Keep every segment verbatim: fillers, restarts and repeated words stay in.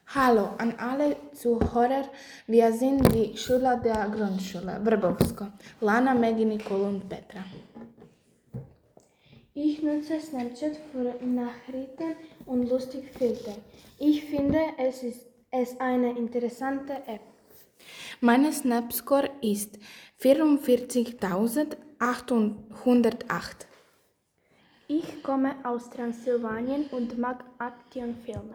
Hallo an alle Zuhörer, wir sind die Schüler der Grundschule Wrbowsko, Lana, Maggie, Nicole und Petra. Ich nutze Snapchat für Nachrichten und lustige Filter. Ich finde, es ist es eine interessante App. Mein Snapscore ist vierundvierzigtausendachthundertacht. Ich komme aus Transsilvanien und mag Aktionfilme.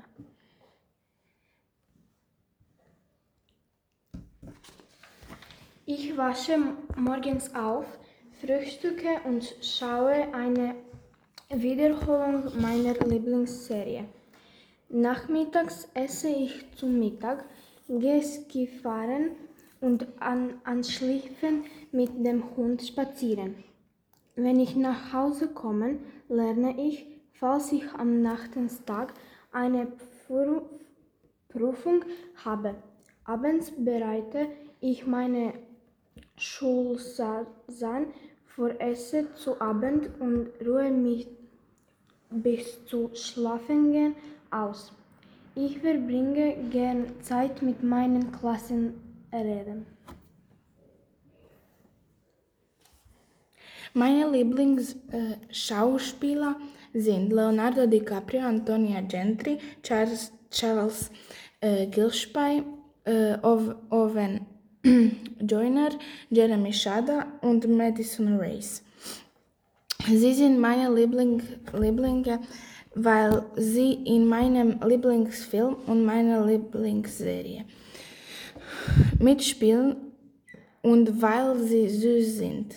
Ich wasche morgens auf, frühstücke und schaue eine Wiederholung meiner Lieblingsserie. Nachmittags esse ich zu Mittag, gehe Skifahren und an, anschließend mit dem Hund spazieren. Wenn ich nach Hause komme, lerne ich, falls ich am Nachmittag eine Prüfung habe. Abends bereite ich meine Schulsachen für Essen zu Abend und ruhe mich bis zu Schlafengehen aus. Ich verbringe gern Zeit mit meinen Klassenräten. Meine Lieblingsschauspieler äh, sind Leonardo DiCaprio, Antonia Gentry, Charles, Charles äh, Gillespie, äh, Owen Joyner, Jeremy Shada und Madison Race. Sie sind meine Liebling, Lieblinge, weil sie in meinem Lieblingsfilm und meiner Lieblingsserie mitspielen und weil sie süß sind.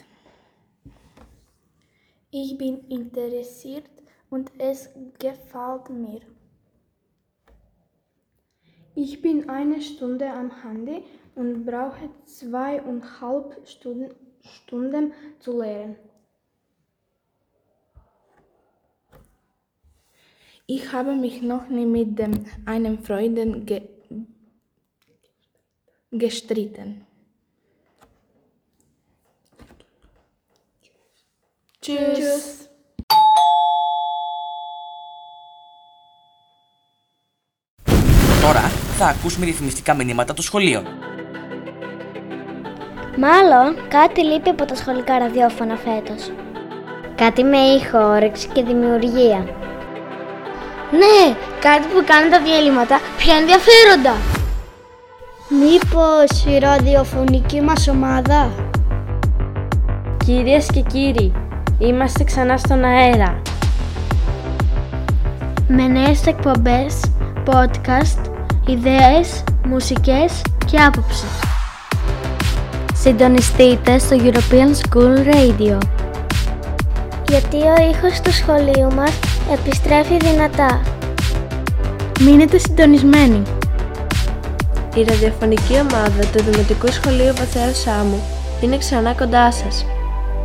Ich bin interessiert und es gefällt mir. Ich bin eine Stunde am Handy und brauche zweieinhalb Stunden, Stunden zu lernen. Ich habe mich noch nie mit dem einem Freund ge gestritten. Tschüss. Tschüss. Τώρα θα ακούσουμε ρυθμιστικά μηνύματα των σχολείων. Μάλλον κάτι λείπει από τα σχολικά ραδιόφωνα φέτος. Κάτι με ήχο, όρεξη και δημιουργία. Ναι, κάτι που κάνει τα διαλύματα πιο ενδιαφέροντα. Μήπως η ραδιοφωνική μας ομάδα? Κυρίες και κύριοι, είμαστε ξανά στον αέρα. Με νέες εκπομπές, podcast, ιδέες, μουσικές και άποψη. Συντονιστείτε στο European School Radio. Γιατί ο ήχος του σχολείου μας επιστρέφει δυνατά. Μείνετε συντονισμένοι. Η ραδιοφωνική ομάδα του Δημοτικού Σχολείου Βαθέως Σάμου είναι ξανά κοντά σας.